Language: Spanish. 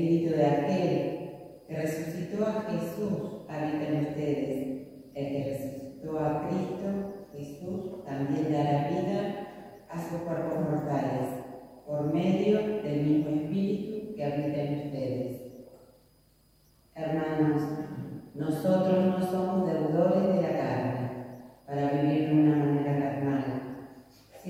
Espíritu de aquel que resucitó a Jesús habita en ustedes. El que resucitó a Cristo, Jesús, también dará vida a sus cuerpos mortales, por medio del mismo Espíritu que habita en ustedes. Hermanos, nosotros